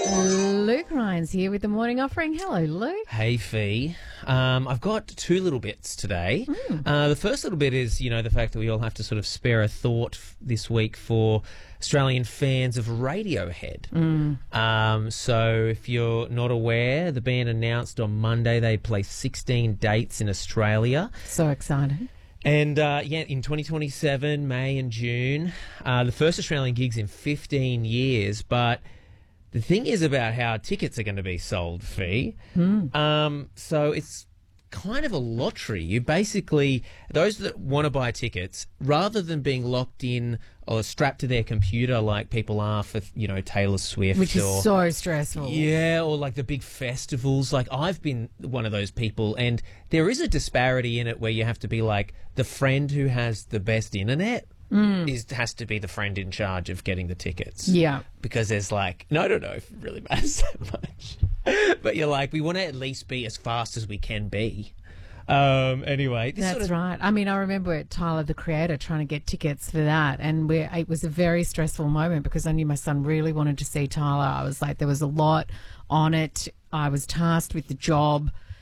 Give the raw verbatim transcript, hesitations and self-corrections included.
Luke Ryan's here with the morning offering. Hello, Luke. Hey, Fee. Um, I've got two little bits today. Mm. Uh, the first little bit is, you know, the fact that we all have to sort of spare a thought f- this week for Australian fans of Radiohead. Mm. Um, so if you're not aware, the band announced on Monday they play sixteen dates in Australia. So excited. And, uh, yeah, in twenty twenty-seven, May and June, uh, the first Australian gigs in fifteen years, but the thing is about how tickets are going to be sold, Fee. Mm. Um, so it's kind of a lottery. You basically, those that want to buy tickets, rather than being locked in or strapped to their computer like people are for, you know, Taylor Swift. Which is or, so stressful. Yeah, or like the big festivals. Like I've been one of those people, and there is a disparity in it where you have to be like the friend who has the best internet. Mm. Is has to be the friend in charge of getting the tickets. Yeah. Because there's like, no, I don't know if it really matters that much. But you're like, we want to at least be as fast as we can be. Um, anyway. This That's sort of... right. I mean, I remember Tyler, the Creator, trying to get tickets for that. And we it was a very stressful moment because I knew my son really wanted to see Tyler. I was like, there was a lot on it. I was tasked with the job